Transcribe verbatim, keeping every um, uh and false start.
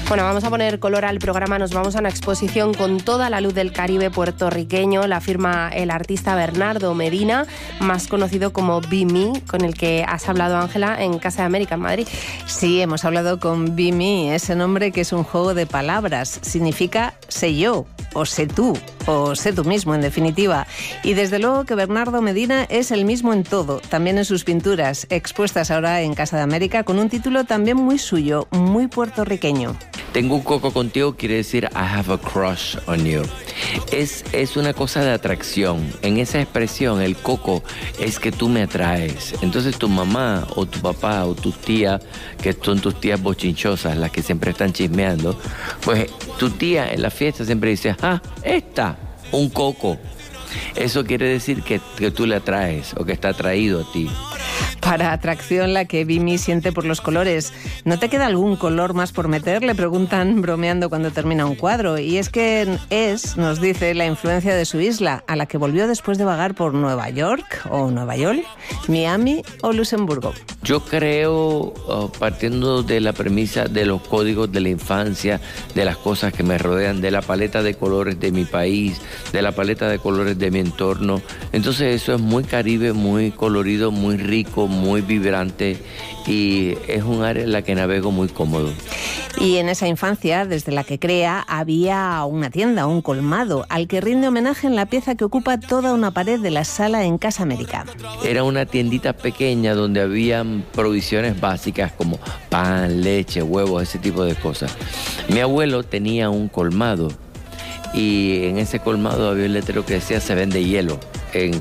Bueno, vamos a poner color al programa, nos vamos a una exposición con toda la luz del Caribe puertorriqueño, la firma el artista Bernardo Medina, más conocido como Be Me, con el que has hablado, Ángela, en Casa de América, en Madrid. Sí, hemos hablado con Be Me, ese nombre que es un juego de palabras, significa sé yo, o sé tú, o sé tú mismo, en definitiva. Y desde luego que Bernardo Medina es el mismo en todo, también en sus pinturas, expuestas ahora en Casa de América, con un título también muy suyo, muy puertorriqueño. Tengo un coco contigo quiere decir I have a crush on you. Es, es una cosa de atracción. En esa expresión, el coco es que tú me atraes. Entonces tu mamá o tu papá o tus tías, que son tus tías bochinchosas, las que siempre están chismeando, pues tu tía en la fiesta siempre dice, ah, esta, un coco. Eso quiere decir que, que tú le atraes o que está atraído a ti. Para atracción la que Be Me siente por los colores. ¿No te queda algún color más por meter? Le preguntan bromeando cuando termina un cuadro. Y es que es, nos dice, la influencia de su isla, a la que volvió después de vagar por Nueva York o Nueva York, Miami o Luxemburgo. Yo creo, uh, partiendo de la premisa de los códigos de la infancia, de las cosas que me rodean, de la paleta de colores de mi país, de la paleta de colores de mi entorno. Entonces eso es muy Caribe, muy colorido, muy rico, muy vibrante y es un área en la que navego muy cómodo. Y en esa infancia, desde la que crea, había una tienda, un colmado, al que rinde homenaje en la pieza que ocupa toda una pared de la sala en Casa América. Era una tiendita pequeña donde habían provisiones básicas como pan, leche, huevos, ese tipo de cosas. Mi abuelo tenía un colmado y en ese colmado había un letrero que decía se vende hielo. En